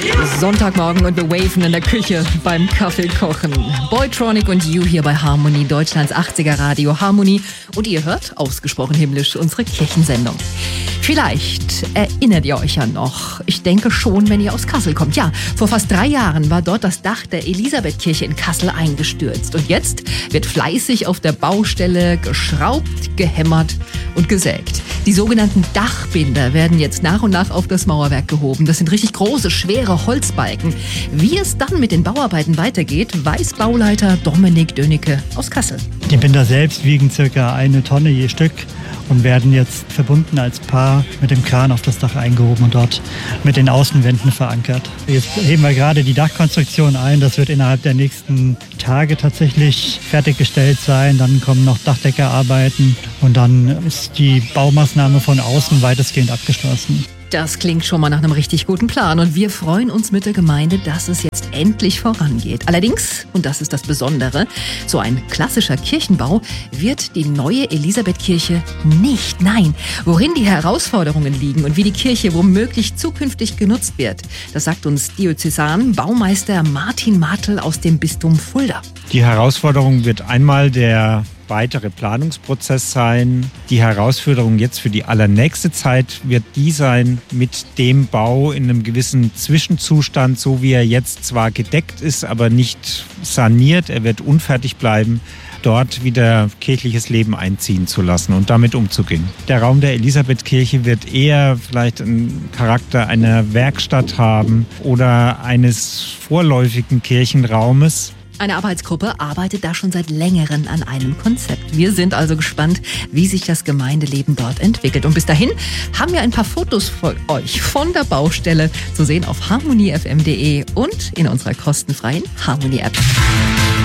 Sonntagmorgen und wir waven in der Küche beim Kaffeekochen. Boytronic und You hier bei Harmony, Deutschlands 80er Radio Harmony. Und ihr hört, ausgesprochen himmlisch, unsere Kirchensendung. Vielleicht erinnert ihr euch ja noch, ich denke schon, wenn ihr aus Kassel kommt. Ja, vor fast 3 Jahren war dort das Dach der Elisabethkirche in Kassel eingestürzt. Und jetzt wird fleißig auf der Baustelle geschraubt, gehämmert und gesägt. Die sogenannten Dachbinder werden jetzt nach und nach auf das Mauerwerk gehoben. Das sind richtig große, schwere Holzbalken. Wie es dann mit den Bauarbeiten weitergeht, weiß Bauleiter Dominik Dönicke aus Kassel. Die Binder selbst wiegen ca. 1 Tonne je Stück und werden jetzt verbunden als Paar mit dem Kran auf das Dach eingehoben und dort mit den Außenwänden verankert. Jetzt heben wir gerade die Dachkonstruktion ein. Das wird innerhalb der nächsten Tage tatsächlich fertiggestellt sein. Dann kommen noch Dachdeckerarbeiten und dann ist die Baumaßnahme von außen weitestgehend abgeschlossen. Das klingt schon mal nach einem richtig guten Plan und wir freuen uns mit der Gemeinde, dass es jetzt endlich vorangeht. Allerdings, und das ist das Besondere, so ein klassischer Kirchenbau wird die neue Elisabethkirche nicht. Nein, worin die Herausforderungen liegen und wie die Kirche womöglich zukünftig genutzt wird, das sagt uns Diözesan-Baumeister Martin Martel aus dem Bistum Fulda. Die Herausforderung wird einmal der weitere Planungsprozess sein. Die Herausforderung jetzt für die allernächste Zeit wird die sein, mit dem Bau in einem gewissen Zwischenzustand, so wie er jetzt zwar gedeckt ist, aber nicht saniert, er wird unfertig bleiben, dort wieder kirchliches Leben einziehen zu lassen und damit umzugehen. Der Raum der Elisabethkirche wird eher vielleicht einen Charakter einer Werkstatt haben oder eines vorläufigen Kirchenraumes. Eine Arbeitsgruppe arbeitet da schon seit längerem an einem Konzept. Wir sind also gespannt, wie sich das Gemeindeleben dort entwickelt. Und bis dahin haben wir ein paar Fotos für euch von der Baustelle zu sehen auf harmonyfm.de und in unserer kostenfreien Harmony-App.